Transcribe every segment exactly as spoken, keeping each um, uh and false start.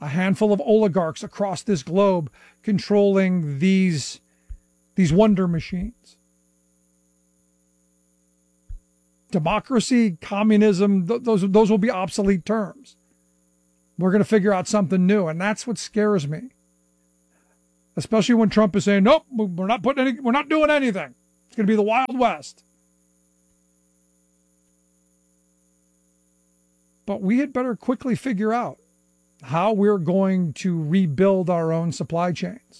a handful of oligarchs across this globe controlling these, these wonder machines. Democracy, communism, th- those, those will be obsolete terms. We're going to figure out something new, and that's what scares me. Especially when Trump is saying, nope, we're not putting any, we're not doing anything. It's going to be the Wild West. But we had better quickly figure out how we're going to rebuild our own supply chains.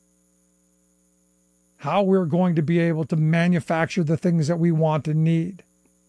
How we're going to be able to manufacture the things that we want and need.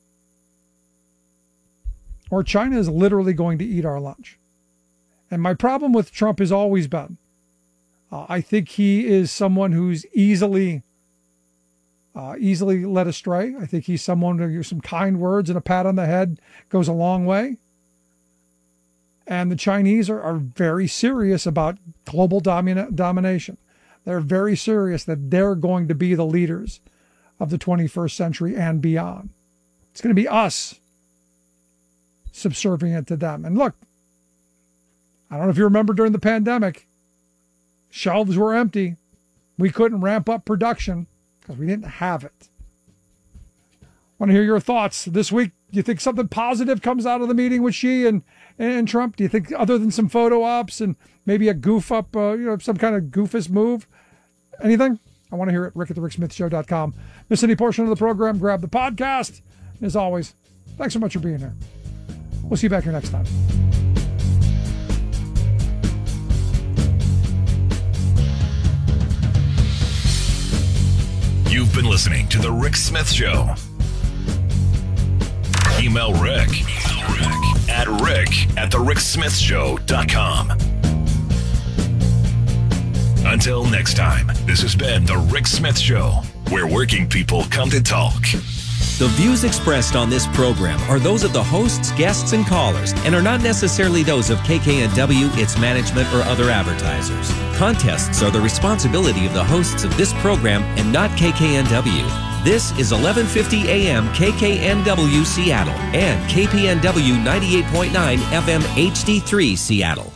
Or China is literally going to eat our lunch. And my problem with Trump has always been, uh, I think he is someone who's easily, uh, easily led astray. I think he's someone who some kind words and a pat on the head goes a long way. And the Chinese are, are very serious about global domina- domination. They're very serious that they're going to be the leaders of the twenty-first century and beyond. It's going to be us subservient to them. And look, I don't know if you remember during the pandemic, shelves were empty. We couldn't ramp up production because we didn't have it. I want to hear your thoughts this week. Do you think something positive comes out of the meeting with Xi and, and Trump? Do you think, other than some photo ops and maybe a goof up, uh, you know, some kind of goofus move? Anything? I want to hear it. Rick at the Rick Smith Show dot com. Miss any portion of the program, grab the podcast. As always, thanks so much for being here. We'll see you back here next time. You've been listening to The Rick Smith Show. Email Rick, Email Rick at rick at the rick smith show dot com. Until next time, this has been The Rick Smith Show, where working people come to talk. The views expressed on this program are those of the hosts, guests, and callers, and are not necessarily those of K K N W, its management, or other advertisers. Contests are the responsibility of the hosts of this program and not K K N W. This is eleven fifty A M K K N W Seattle and K P N W ninety-eight point nine F M H D three Seattle.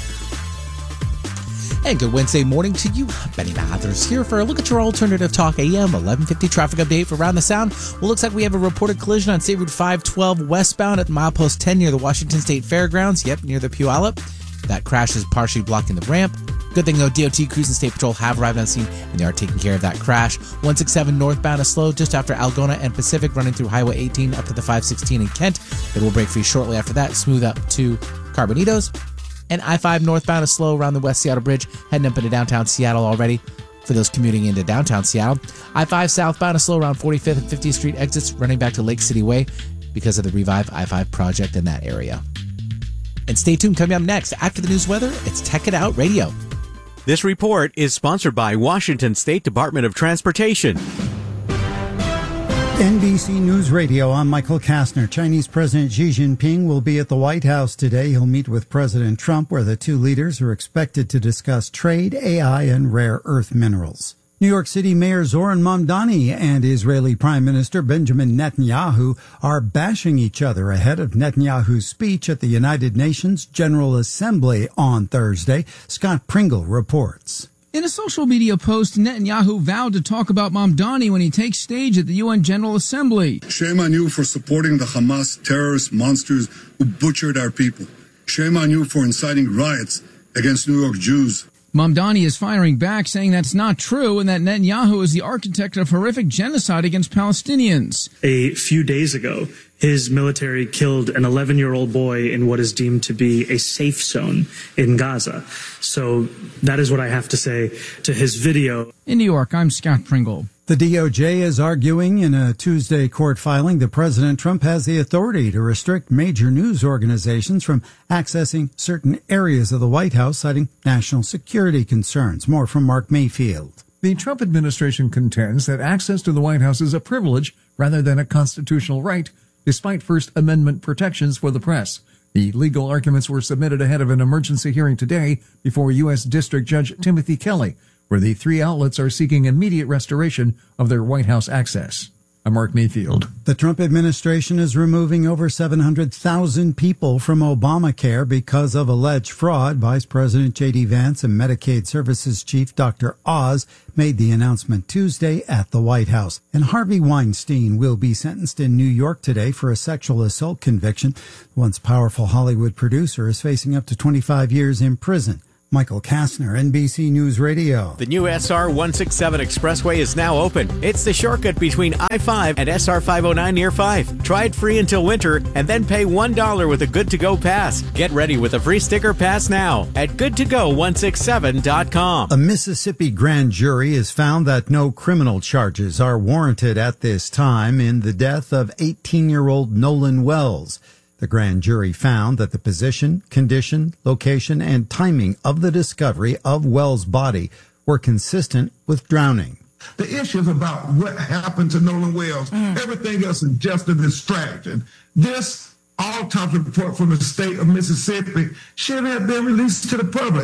And good Wednesday morning to you. Benny Mathers here for a look at your alternative talk A M eleven fifty traffic update for Around the Sound. Well, looks like we have a reported collision on State Route five twelve westbound at milepost ten near the Washington State Fairgrounds. Yep, near the Puyallup. That crash is partially blocking the ramp. Good thing though, D O T crews and State Patrol have arrived on scene and they are taking care of that crash. one sixty-seven northbound is slow just after Algona and Pacific, running through Highway eighteen up to the five sixteen in Kent. It will break free shortly after that, smooth up to Carbonitos. And I five northbound is slow around the West Seattle Bridge, heading up into downtown Seattle already for those commuting into downtown Seattle. I five southbound is slow around forty-fifth and fiftieth Street exits, running back to Lake City Way because of the Revive I five project in that area. And stay tuned, coming up next, after the news weather, it's Tech It Out Radio. This report is sponsored by Washington State Department of Transportation. N B C News Radio, I'm Michael Kastner. Chinese President Xi Jinping will be at the White House today. He'll meet with President Trump, where the two leaders are expected to discuss trade, A I, and rare earth minerals. New York City Mayor Zoran Mamdani and Israeli Prime Minister Benjamin Netanyahu are bashing each other ahead of Netanyahu's speech at the United Nations General Assembly on Thursday. Scott Pringle reports. In a social media post, Netanyahu vowed to talk about Mamdani when he takes stage at the U N General Assembly. Shame on you for supporting the Hamas terrorist monsters who butchered our people. Shame on you for inciting riots against New York Jews. Mamdani is firing back, saying that's not true and that Netanyahu is the architect of horrific genocide against Palestinians. A few days ago, his military killed an eleven-year-old boy in what is deemed to be a safe zone in Gaza. So that is what I have to say to his video. In New York, I'm Scott Pringle. The D O J is arguing in a Tuesday court filing that President Trump has the authority to restrict major news organizations from accessing certain areas of the White House, citing national security concerns. More from Mark Mayfield. The Trump administration contends that access to the White House is a privilege rather than a constitutional right, despite First Amendment protections for the press. The legal arguments were submitted ahead of an emergency hearing today before U S District Judge Timothy Kelly, where the three outlets are seeking immediate restoration of their White House access. I'm Mark Mayfield. The Trump administration is removing over seven hundred thousand people from Obamacare because of alleged fraud. Vice President J D. Vance and Medicaid Services Chief Doctor Oz made the announcement Tuesday at the White House. And Harvey Weinstein will be sentenced in New York today for a sexual assault conviction. The once powerful Hollywood producer is facing up to twenty-five years in prison. Michael Kastner, N B C News Radio. The new S R one sixty-seven Expressway is now open. It's the shortcut between I five and S R five oh nine near five. Try it free until winter and then pay one dollar with a Good to Go pass. Get ready with a free sticker pass now at good to go one sixty-seven dot com. A Mississippi grand jury has found that no criminal charges are warranted at this time in the death of eighteen-year-old Nolan Wells. The grand jury found that the position, condition, location, and timing of the discovery of Wells' body were consistent with drowning. The issue is about what happened to Nolan Wells. Mm. Everything else is just a distraction. This autopsy report from the state of Mississippi should have been released to the public.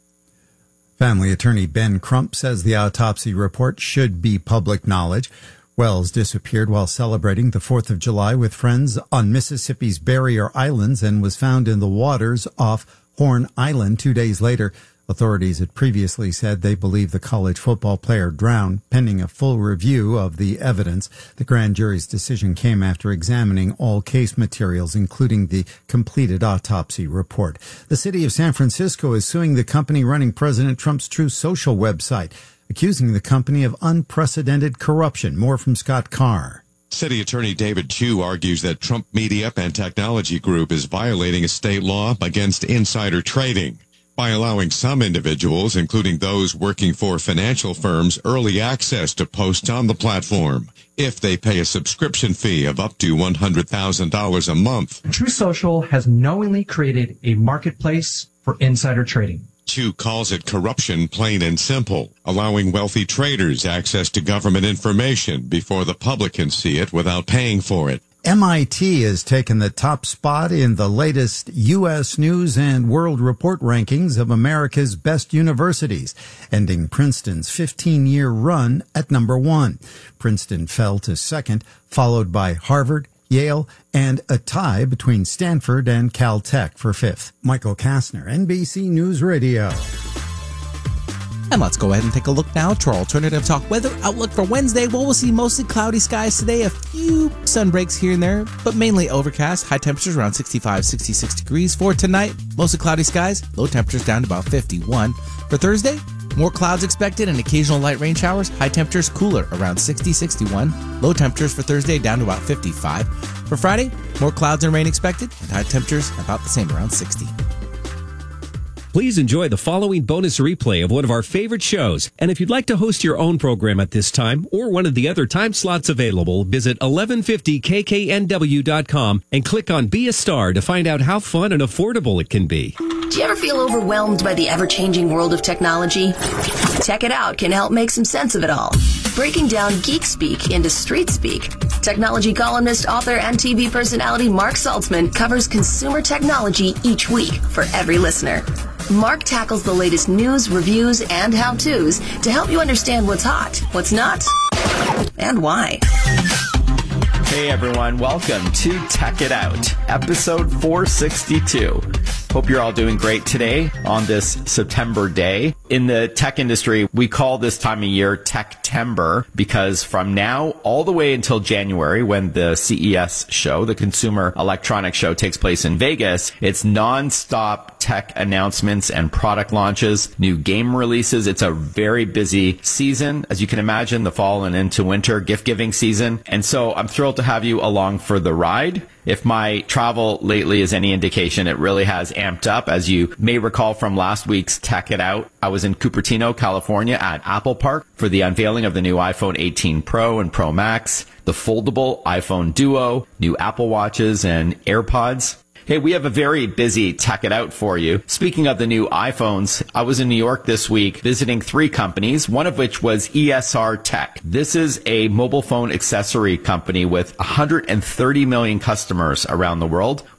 Family attorney Ben Crump says the autopsy report should be public knowledge. Wells disappeared while celebrating the fourth of July with friends on Mississippi's Barrier Islands and was found in the waters off Horn Island two days later. Authorities had previously said they believe the college football player drowned. Pending a full review of the evidence, the grand jury's decision came after examining all case materials, including the completed autopsy report. The city of San Francisco is suing the company running President Trump's Truth Social website, accusing the company of unprecedented corruption. More from Scott Carr. City Attorney David Chu argues that Trump Media and Technology Group is violating a state law against insider trading by allowing some individuals, including those working for financial firms, early access to posts on the platform if they pay a subscription fee of up to one hundred thousand dollars a month. Truth Social has knowingly created a marketplace for insider trading. Chu calls it corruption, plain and simple, allowing wealthy traders access to government information before the public can see it without paying for it. M I T has taken the top spot in the latest U S News and World Report rankings of America's best universities, ending Princeton's fifteen-year run at number one. Princeton fell to second, followed by Harvard, Yale, and a tie between Stanford and Caltech for fifth. Michael Kastner, N B C News Radio. And let's go ahead and take a look now to our Alternative Talk weather outlook for Wednesday. Well, we'll see mostly cloudy skies today, a few sun breaks here and there, but mainly overcast. High temperatures around sixty-five, sixty-six degrees. For tonight, mostly cloudy skies, low temperatures down to about fifty-one. For Thursday, more clouds expected and occasional light rain showers. High temperatures cooler around sixty, sixty-one. Low temperatures for Thursday down to about fifty-five. For Friday, more clouds and rain expected and high temperatures about the same, around sixty. Please enjoy the following bonus replay of one of our favorite shows. And if you'd like to host your own program at this time or one of the other time slots available, visit eleven fifty K K N W dot com and click on Be a Star to find out how fun and affordable it can be. Do you ever feel overwhelmed by the ever-changing world of technology? Tech It Out can help make some sense of it all. Breaking down geek speak into street speak. Technology columnist, author, and T V personality Mark Saltzman covers consumer technology each week for every listener. Mark tackles the latest news, reviews, and how-tos to help you understand what's hot, what's not, and why. Hey everyone, welcome to Tech It Out, episode four sixty-two. Hope you're all doing great today on this September day. In the tech industry, we call this time of year Tech-tember because from now all the way until January, when the C E S show, the Consumer Electronics Show, takes place in Vegas, it's non-stop tech announcements and product launches, new game releases. It's a very busy season, as you can imagine, the fall and into winter gift-giving season. And so I'm thrilled to have you along for the ride. If my travel lately is any indication, it really has amped up. As you may recall from last week's Tech It Out, I was in Cupertino, California at Apple Park for the unveiling of the new iPhone eighteen Pro and Pro Max, the foldable iPhone Duo, new Apple Watches, and AirPods. Hey, we have a very busy Tech It Out for you. Speaking of the new iPhones, I was in New York this week visiting three companies, one of which was E S R Tech. This is a mobile phone accessory company with one hundred thirty million customers around the world.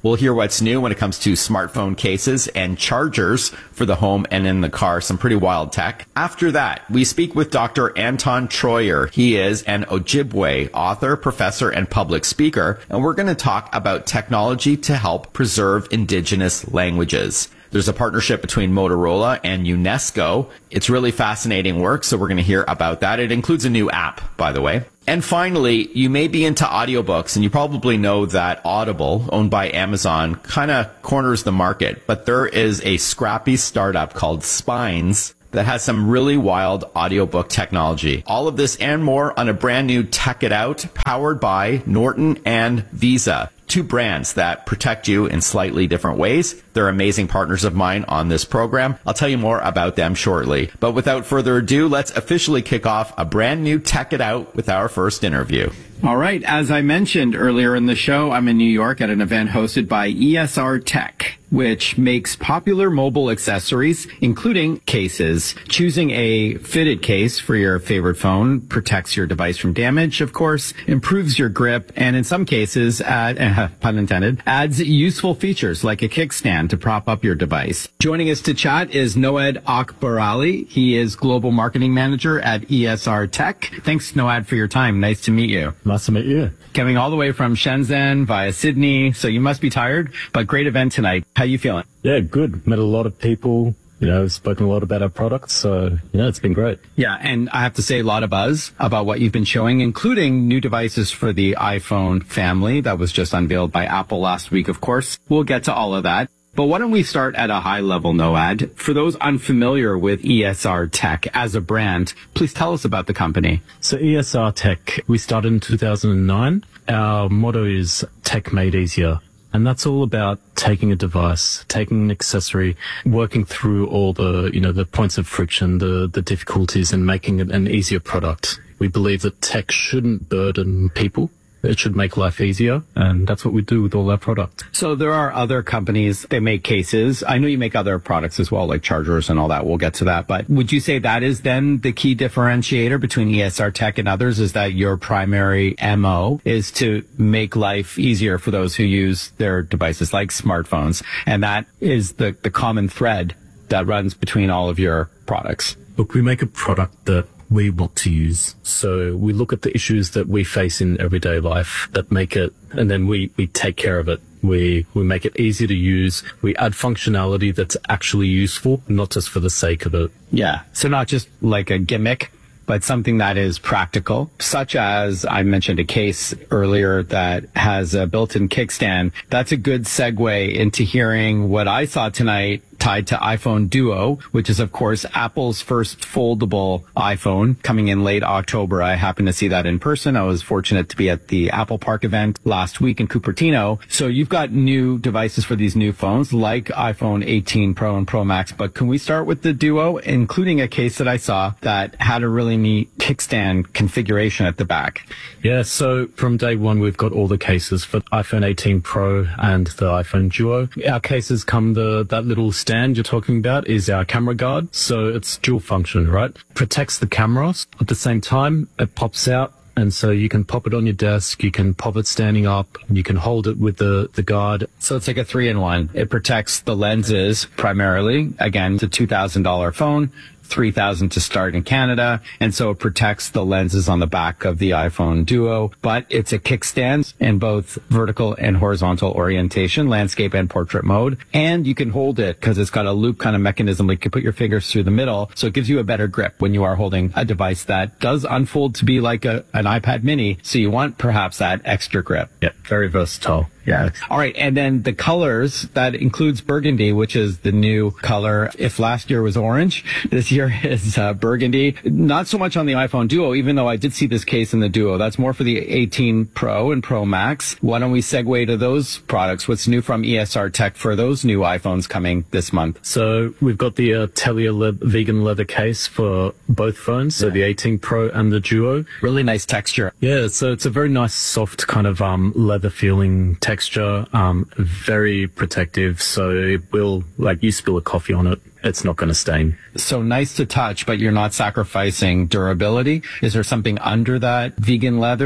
We'll hear what's new when it comes to smartphone cases and chargers for the home and in the car. Some pretty wild tech. After that, we speak with Doctor Anton Troyer. He is an Ojibwe author, professor, and public speaker, and we're going to talk about technology to help preserve indigenous languages. There's a partnership between Motorola and UNESCO. It's really fascinating work, so we're going to hear about that. It includes a new app, by the way. And finally, you may be into audiobooks, and you probably know that Audible, owned by Amazon, kind of corners the market. But there is a scrappy startup called Spines that has some really wild audiobook technology. All of this and more on a brand new Tech It Out, powered by Norton and Visa. Two brands that protect you in slightly different ways. They're amazing partners of mine on this program. I'll tell you more about them shortly. But without further ado, let's officially kick off a brand new Tech It Out with our first interview. All right. As I mentioned earlier in the show, I'm in New York at an event hosted by E S R Tech, which makes popular mobile accessories, including cases. Choosing a fitted case for your favorite phone protects your device from damage, of course, improves your grip, and in some cases, add, uh, pun intended, adds useful features like a kickstand to prop up your device. Joining us to chat is Noad Akbarali. He is Global Marketing Manager at E S R Tech. Thanks, Noad, for your time. Nice to meet you. Nice to meet you. Coming all the way from Shenzhen via Sydney, so you must be tired, but great event tonight. How you feeling? Yeah, good. Met a lot of people, you know, spoken a lot about our products, so, you know, it's been great. Yeah, and I have to say a lot of buzz about what you've been showing, including new devices for the iPhone family that was just unveiled by Apple last week, of course. We'll get to all of that. But why don't we start at a high level, Noad? For those unfamiliar with E S R Tech as a brand, please tell us about the company. So E S R Tech, we started in two thousand nine. Our motto is Tech Made Easier. And that's all about taking a device, taking an accessory, working through all the, you know, the points of friction, the, the difficulties, and making it an easier product. We believe that tech shouldn't burden people. It should make life easier, and that's what we do with all our products. So there are other companies that make cases. I know you make other products as well, like chargers and all that. We'll get to that. But would you say that is then the key differentiator between E S R Tech and others, is that your primary M O is to make life easier for those who use their devices like smartphones? And that is the, the common thread that runs between all of your products. Look, we make a product that we want to use. So we look at the issues that we face in everyday life that make it, and then we, we take care of it. We, we make it easy to use. We add functionality that's actually useful, not just for the sake of it. Yeah. So not just like a gimmick, but something that is practical, such as I mentioned a case earlier that has a built-in kickstand. That's a good segue into hearing what I saw tonight tied to iPhone Duo, which is, of course, Apple's first foldable iPhone coming in late October. I happened to see that in person. I was fortunate to be at the Apple Park event last week in Cupertino. So you've got new devices for these new phones like iPhone eighteen Pro and Pro Max. But can we start with the Duo, including a case that I saw that had a really neat kickstand configuration at the back? Yeah, so from day one, we've got all the cases for iPhone eighteen Pro and the iPhone Duo. Our cases come the that little stand you're talking about is our camera guard. So it's dual function, right? Protects the cameras. At the same time, it pops out. And so you can pop it on your desk, you can pop it standing up, you can hold it with the, the guard. So it's like a three-in-one. It protects the lenses primarily. Again, it's a two thousand dollars phone. three thousand dollars to start in Canada, and so it protects the lenses on the back of the iPhone Duo, but it's a kickstand in both vertical and horizontal orientation, landscape and portrait mode, and you can hold it because it's got a loop kind of mechanism. You can put your fingers through the middle, so it gives you a better grip when you are holding a device that does unfold to be like a, an iPad mini, so you want perhaps that extra grip. Yeah, very versatile. Yeah. All right. And then the colors, that includes burgundy, which is the new color. If last year was orange, this year is uh, burgundy. Not so much on the iPhone Duo, even though I did see this case in the Duo. That's more for the eighteen Pro and Pro Max. Why don't we segue to those products? What's new from E S R Tech for those new iPhones coming this month? So we've got the uh, Telia le- vegan leather case for both phones, so the eighteen Pro and the Duo. Really nice texture. Yeah, so it's a very nice, soft kind of um, leather feeling texture. Texture, um, very protective, so it will, like, you spill a coffee on it, it's not going to stain. So nice to touch, but you're not sacrificing durability. Is there something under that vegan leather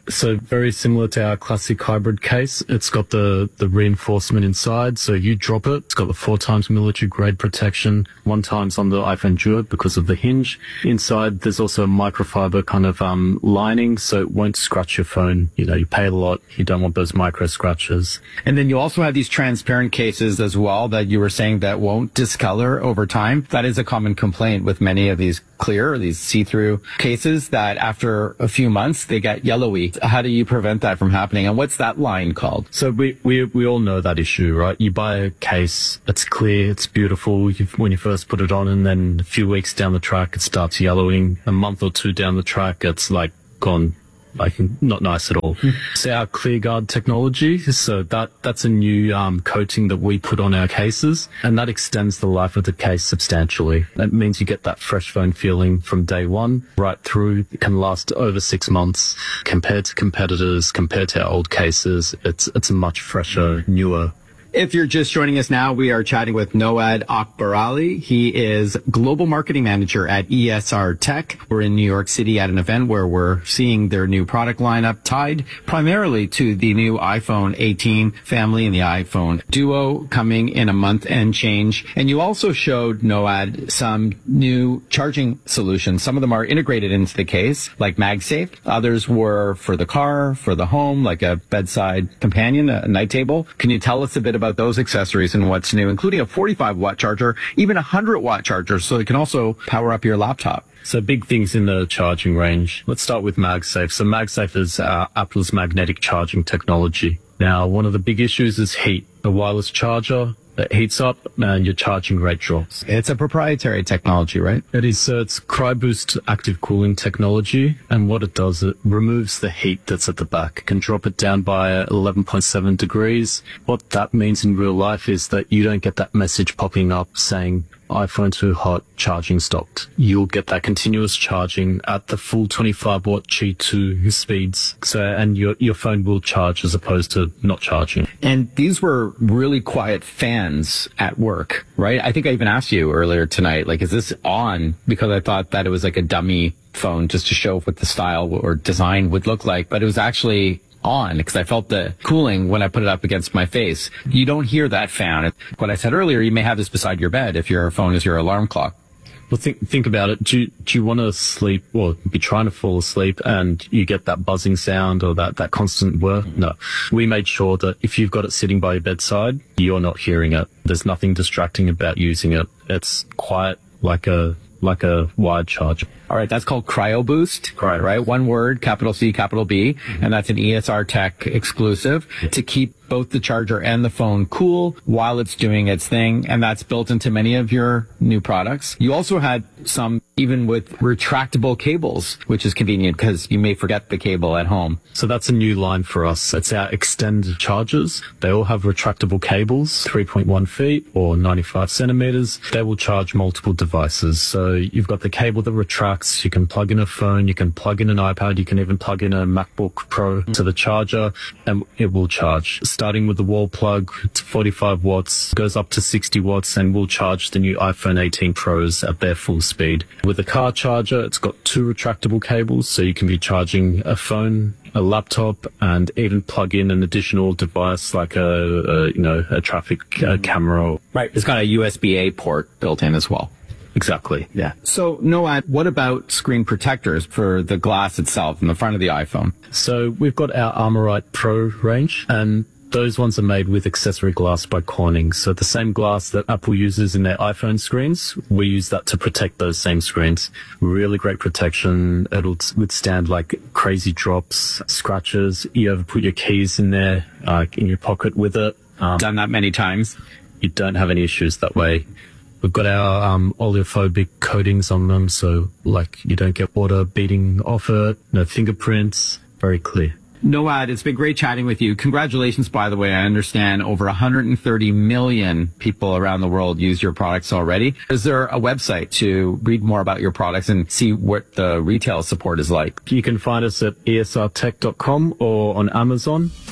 So very similar to our classic hybrid case. It's got the, the reinforcement inside. So you drop it. It's got the four times military grade protection, one times on the iPhone Duo because of the hinge. Inside, there's also a microfiber kind of um, lining, so it won't scratch your phone. You know, you pay a lot. You don't want those micro scratches. And then you also have these transparent cases as well that you were saying that won't discolor over time. That is a common complaint with many of these clear, or these see-through cases, that after a few months, they get yellowy. How do you prevent that from happening? And what's that line called? So we, we, we all know that issue, right? You buy a case, it's clear, it's beautiful you, when you first put it on, and then a few weeks down the track, it starts yellowing. A month or two down the track, it's like gone, like not nice at all. Mm. So our ClearGuard technology, so that that's a new um, coating that we put on our cases, and that extends the life of the case substantially. That means you get that fresh phone feeling from day one right through. It can last over six months compared to competitors, compared to our old cases. It's it's a much fresher, newer. If you're just joining us now, we are chatting with Noad Akbarali. He is Global Marketing Manager at E S R Tech. We're in New York City at an event where we're seeing their new product lineup tied primarily to the new iPhone eighteen family and the iPhone Duo coming in a month and change. And you also showed, Noad, some new charging solutions. Some of them are integrated into the case, like MagSafe. Others were for the car, for the home, like a bedside companion, a night table. Can you tell us a bit about those accessories and what's new, including a forty-five watt charger, even a one hundred watt charger, so it can also power up your laptop? So big things in the charging range. Let's start with MagSafe. So MagSafe is uh, Apple's magnetic charging technology. Now, one of the big issues is heat. A wireless charger that heats up and your charging rate drops. It's a proprietary technology, right? It is. So it's CryBoost active cooling technology. And what it does, it removes the heat that's at the back. It can drop it down by eleven point seven degrees. What that means in real life is that you don't get that message popping up saying, iPhone too hot, charging stopped. You'll get that continuous charging at the full twenty-five watt G two speeds. So, and your, your phone will charge as opposed to not charging. And these were really quiet fans at work, right? I think I even asked you earlier tonight, like, is this on? Because I thought that it was like a dummy phone just to show what the style or design would look like, but it was actually on because I felt the cooling when I put it up against my face. You don't hear that fan. What I said earlier, you may have this beside your bed if your phone is your alarm clock. Well, think think about it. Do you, do you want to sleep or be trying to fall asleep and you get that buzzing sound or that, that constant whir? No. We made sure that if you've got it sitting by your bedside, you're not hearing it. There's nothing distracting about using it. It's quiet like a like a wired charger. All right, that's called CryoBoost, right? Right, one word, capital C, capital B, mm-hmm. and that's an E S R Tech exclusive to keep both the charger and the phone cool while it's doing its thing, and that's built into many of your new products. You also had some even with retractable cables, which is convenient because you may forget the cable at home. So that's a new line for us. It's our Extend chargers. They all have retractable cables, three point one feet or ninety-five centimeters. They will charge multiple devices. So you've got the cable that retracts. You can plug in a phone, you can plug in an iPad, you can even plug in a MacBook Pro to the charger, and it will charge. Starting with the wall plug, it's forty-five watts, goes up to sixty watts, and will charge the new iPhone eighteen Pros at their full speed. With a car charger, it's got two retractable cables, so you can be charging a phone, a laptop, and even plug in an additional device like a, a you know, a traffic uh, camera. Right, it's got a U S B A port built in as well. Exactly, yeah. So, Noad, what about screen protectors for the glass itself in the front of the iPhone? So we've got our Armorite Pro range, and those ones are made with accessory glass by Corning. So the same glass that Apple uses in their iPhone screens, we use that to protect those same screens. Really great protection. It'll withstand like crazy drops, scratches. You ever put your keys in there, uh, in your pocket with it? Um, Done that many times. You don't have any issues that way. We've got our um, oleophobic coatings on them, so like you don't get water beating off it, no fingerprints, very clear. Noad, it's been great chatting with you. Congratulations, by the way. I understand over one hundred thirty million people around the world use your products already. Is there a website to read more about your products and see what the retail support is like? You can find us at E S R tech dot com or on Amazon.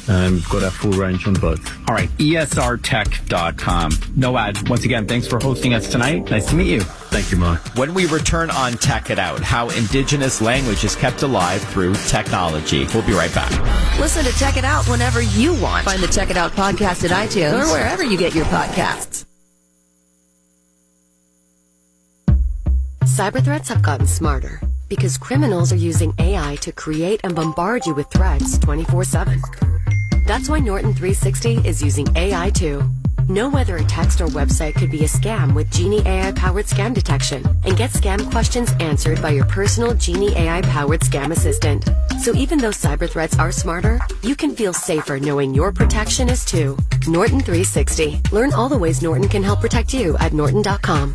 and we've got our full range on both. All right, E S R tech dot com. Noad, once again, thanks for hosting us tonight. Nice to meet you. Thank you, Mark. When we return on Tech It Out, how indigenous language is kept alive through technology. We'll be right back. Listen to Check It Out whenever you want. Find the Check It Out podcast at iTunes or wherever you get your podcasts. Cyber threats have gotten smarter because criminals are using A I to create and bombard you with threats twenty-four seven. That's why Norton three sixty is using A I too. Know whether a text or website could be a scam with Genie A I-powered scam detection, and get scam questions answered by your personal Genie A I-powered scam assistant. So even though cyber threats are smarter, you can feel safer knowing your protection is too. Norton three sixty. Learn all the ways Norton can help protect you at norton dot com.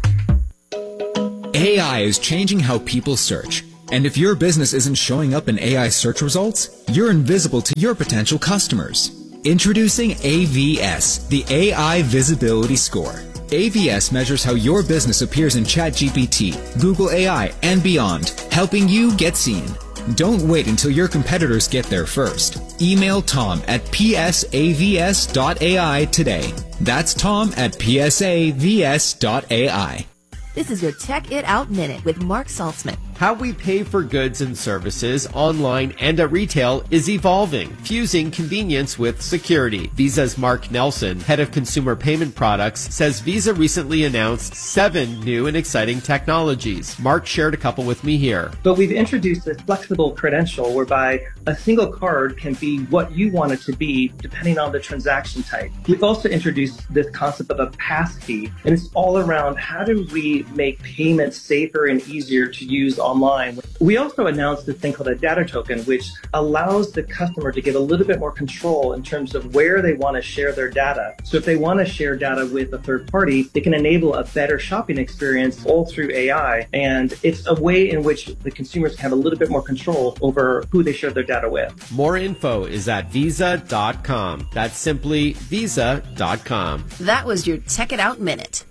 A I is changing how people search. And if your business isn't showing up in A I search results, you're invisible to your potential customers. Introducing A V S, the A I Visibility Score. A V S measures how your business appears in ChatGPT, Google A I, and beyond, helping you get seen. Don't wait until your competitors get there first. Email Tom at p s a v s dot a i today. That's Tom at p s a v s dot a i. This is your Check It Out Minute with Mark Saltzman. How we pay for goods and services online and at retail is evolving, fusing convenience with security. Visa's Mark Nelson, head of consumer payment products, says Visa recently announced seven new and exciting technologies. Mark shared a couple with me here. But we've introduced this flexible credential whereby a single card can be what you want it to be depending on the transaction type. We've also introduced this concept of a passkey, and it's all around how do we make payments safer and easier to use online. We also announced this thing called a data token, which allows the customer to get a little bit more control in terms of where they want to share their data. So if they want to share data with a third party, they can enable a better shopping experience all through A I. And it's a way in which the consumers can have a little bit more control over who they share their data with. More info is at visa dot com. That's simply visa dot com. That was your Check It Out Minute.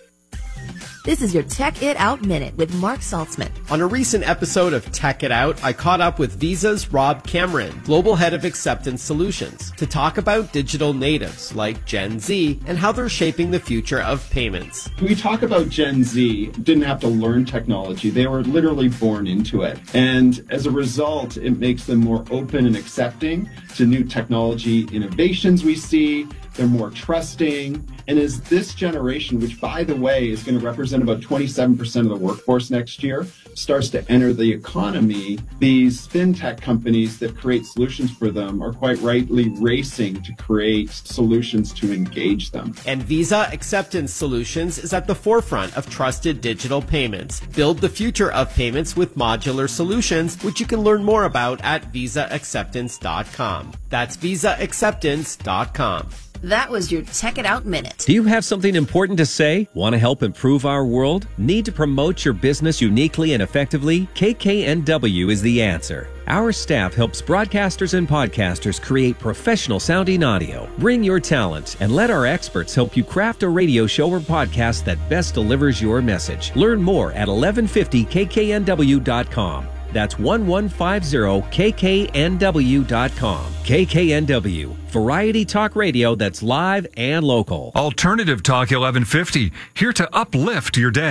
This is your Check It Out Minute with Mark Saltzman. On a recent episode of Tech It Out, I caught up with Visa's Rob Cameron, Global Head of Acceptance Solutions, to talk about digital natives like Gen Z and how they're shaping the future of payments. We talk about Gen Z, didn't have to learn technology. They were literally born into it. And as a result, it makes them more open and accepting to new technology innovations we see. They're more trusting. And as this generation, which, by the way, is going to represent about twenty-seven percent of the workforce next year, starts to enter the economy, these fintech companies that create solutions for them are quite rightly racing to create solutions to engage them. And Visa Acceptance Solutions is at the forefront of trusted digital payments. Build the future of payments with modular solutions, which you can learn more about at visa acceptance dot com. That's visa acceptance dot com. That was your Check It Out Minute. Do you have something important to say? Want to help improve our world? Need to promote your business uniquely and effectively? K K N W is the answer. Our staff helps broadcasters and podcasters create professional sounding audio. Bring your talent and let our experts help you craft a radio show or podcast that best delivers your message. Learn more at eleven fifty k k n w dot com. That's eleven fifty k k n w dot com. K K N W, variety talk radio that's live and local. Alternative Talk eleven fifty, here to uplift your day.